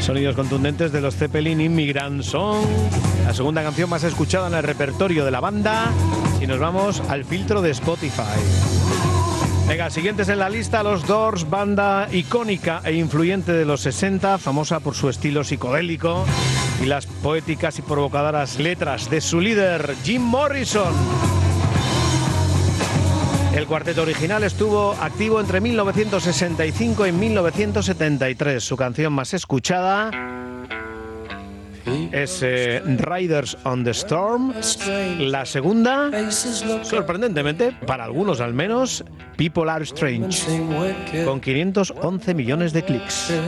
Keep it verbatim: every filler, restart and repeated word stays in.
Sonidos contundentes de los Zeppelin, Immigrant Song, la segunda canción más escuchada en el repertorio de la banda. Y nos vamos al filtro de Spotify. Venga, siguientes en la lista, los Doors, banda icónica e influyente de los sesenta, famosa por su estilo psicodélico y las poéticas y provocadoras letras de su líder, Jim Morrison. El cuarteto original estuvo activo entre mil novecientos sesenta y cinco y mil novecientos setenta y tres. Su canción más escuchada es eh, Riders on the Storm. La segunda, sorprendentemente, para algunos al menos, People Are Strange, con quinientos once millones de clics.